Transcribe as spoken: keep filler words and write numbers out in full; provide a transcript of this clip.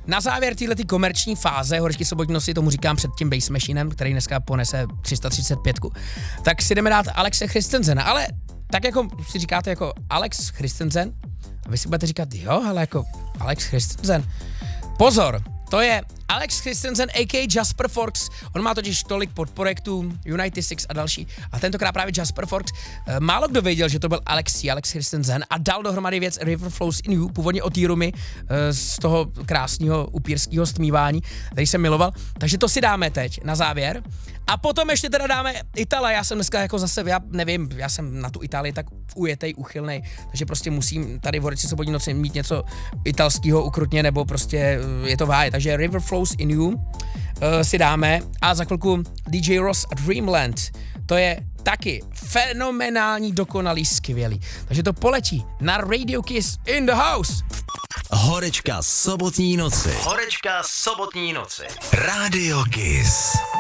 na závěr této komerční fáze, horečky sobotní noci, tomu říkám před tím Bass Machinem, který dneska ponese tři sta třicet pět, tak si jdeme dát Alexe Christensena, ale tak jako si říkáte jako Alex Christensen, a vy si budete říkat, jo, ale jako Alex Christensen. Pozor, to je Alex Christensen, a k a. Jasper Forks, on má totiž tolik podprojektů, United Six a další, a tentokrát právě Jasper Forks. Málo kdo věděl, že to byl Alexi, Alex Christensen, a dal dohromady věc River Flows in You, původně od T-Rumy, z toho krásného upírského stmívání, který jsem miloval, takže to si dáme teď na závěr. A potom ještě teda dáme Itala, já jsem dneska jako zase, já nevím, já jsem na tu Itálii tak ujetej, uchylnej, takže prostě musím tady v Horečce sobotní noci mít něco italského ukrutně, nebo prostě je to váje, takže River Flows in You uh, si dáme a za chvilku D J Ross a Dreamland, to je taky fenomenální, dokonalý, skvělý, takže to poletí na Radio Kiss in the house. Horečka sobotní noci. Horečka sobotní noci. Radio Kiss.